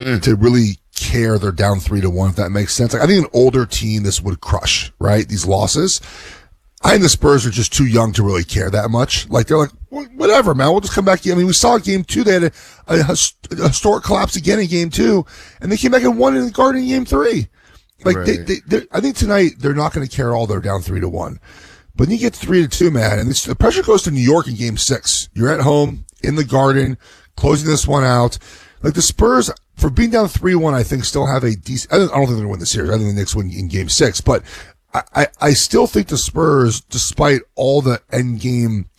to really care they're down 3-1, if that makes sense. Like, I think an older team, this would crush, right? These losses. I think the Spurs are just too young to really care that much. Like, they're like, whatever, man. We'll just come back. I mean, we saw game 2. They had a historic collapse again in game 2, and they came back and won in the Garden in game 3. Like, right. I think tonight they're not going to care all they're down 3-1. But when you get 3-2, man, and the pressure goes to New York in game 6. You're at home in the Garden, closing this one out. Like, the Spurs, for being down 3-1, I think still have a decent, I don't think they're going to win the series. I think the Knicks win in game 6, but I still think the Spurs, despite all the end game,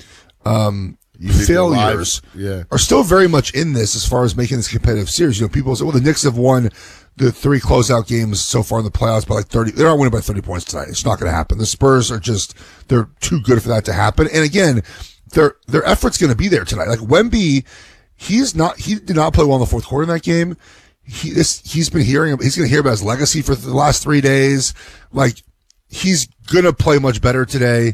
failures, are still very much in this as far as making this competitive series. You know, people say, well, the Knicks have won the 3 closeout games so far in the playoffs by like 30. They're not winning by 30 points tonight. It's not going to happen. The Spurs are just, they're too good for that to happen. And again, their effort's going to be there tonight. Like, Wemby, he did not play well in the fourth quarter in that game. He's going to hear about his legacy for the last 3 days. Like, he's going to play much better today.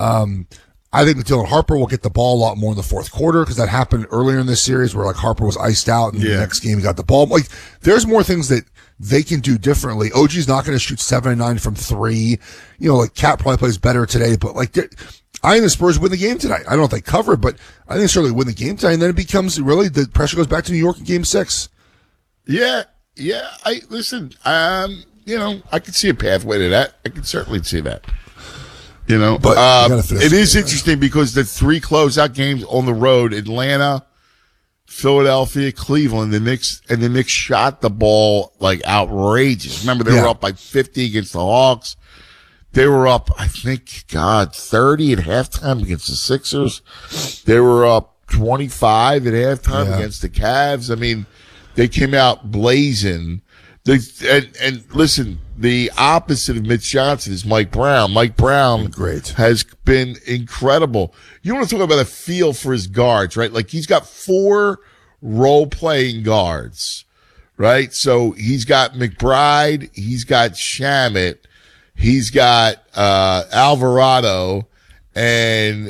I think that Dylan Harper will get the ball a lot more in the fourth quarter, because that happened earlier in this series where like Harper was iced out and the next game he got the ball. Like, there's more things that they can do differently. OG's not going to shoot 7 and 9 from 3. You know, like, Cat probably plays better today, but like, I think the Spurs win the game tonight. I don't know if they cover, but I think they certainly win the game tonight. And then it becomes really, the pressure goes back to New York in game 6. Yeah. Listen, you know, I could see a pathway to that. I could certainly see that. You know, but it is interesting because the 3 closeout games on the road, Atlanta, Philadelphia, Cleveland, the Knicks shot the ball like outrageous. Remember, they were up by 50 against the Hawks. They were up, I think, 30 at halftime against the Sixers. They were up 25 at halftime against the Cavs. I mean, they came out blazing. And listen, the opposite of Mitch Johnson is Mike Brown. Mike Brown has been incredible. You want to talk about a feel for his guards, right? Like, he's got 4 role-playing guards, right? So he's got McBride, he's got Shamet, he's got Alvarado, and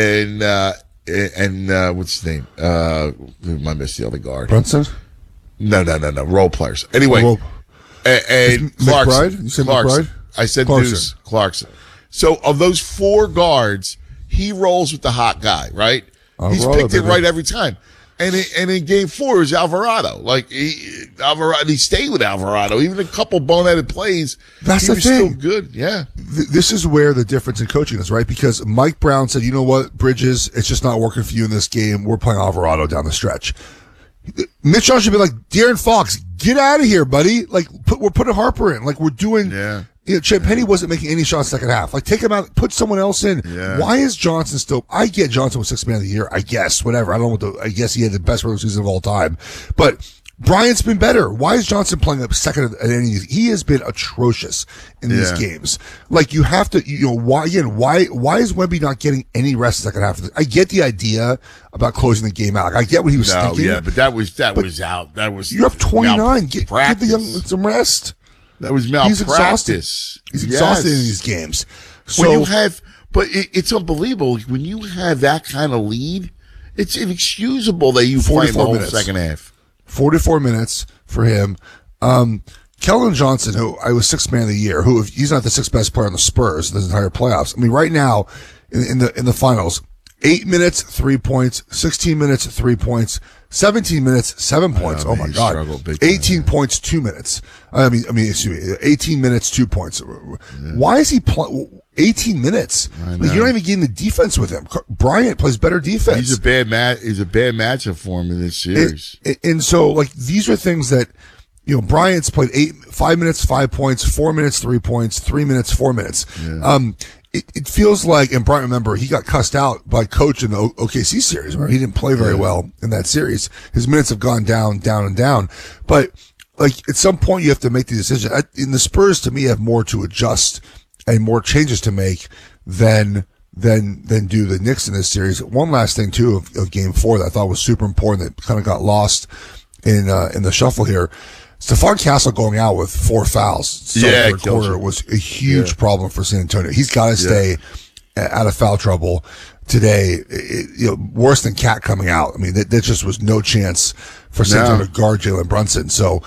what's his name? I missed the other guard. Brunson? No. Role players. Anyway. And Clarkson. McBride? You said Clarkson. McBride? I said Deuce Clarkson. So of those 4 guards, he rolls with the hot guy, right? He's picked it right every time. And in game 4, it was Alvarado. Like, he stayed with Alvarado. Even a couple boneheaded plays, he was still good. Yeah. This is where the difference in coaching is, right? Because Mike Brown said, you know what, Bridges, it's just not working for you in this game. We're playing Alvarado down the stretch. Mitch Johnson should be like, De'Aaron Fox, get out of here, buddy. Like, we're putting Harper in. Like, we're doing, Chet Penny wasn't making any shots second half. Like, take him out, put someone else in. Yeah. Why is Johnson still, I get Johnson was 6th man of the year, I guess, whatever. I don't know I guess he had the best regular season of all time. But Bryant's been better. Why is Johnson playing up second at any? He has been atrocious in these games. Like, you have to, why is Wemby not getting any rest in the second half of this? I get the idea about closing the game out. Like, I get what he was thinking. Yeah, but that was out. That was, you're up 29. Give the young some rest. That was malpractice. He's exhausted in these games. So, when you have, but it's unbelievable. When you have that kind of lead, it's inexcusable that you play the whole second half. 44 minutes for him. Keldon Johnson, who I was 6th man of the year, who, if he's not the 6th best player on the Spurs this entire playoffs. I mean, right now in the finals, 8 minutes, 3 points, 16 minutes, 3 points, 17 minutes, 7 points. Oh my God. 18 points, 2 minutes. Excuse me, 18 minutes, 2 points. Yeah. Why is he 18 minutes? Like, you're not even getting the defense with him. Bryant plays better defense. He's a bad matchup for him in this series. And so, like, these are things that, Bryant's played 5 minutes, 5 points, 4 minutes, 3 points, 3 minutes, 4 minutes. Yeah. It feels like, and Bryant, remember, he got cussed out by coach in the OKC series, where he didn't play very well in that series. His minutes have gone down, and down. But, like, at some point you have to make the decision. In the Spurs, to me, have more to adjust and more changes to make than do the Knicks in this series. One last thing too of game 4 that I thought was super important that kind of got lost in the shuffle here. Stephon Castle going out with 4 fouls. Third quarter was a huge problem for San Antonio. He's got to stay out of foul trouble today. Worse than Cat coming out. I mean, there just was no chance for San Antonio to guard Jalen Brunson. So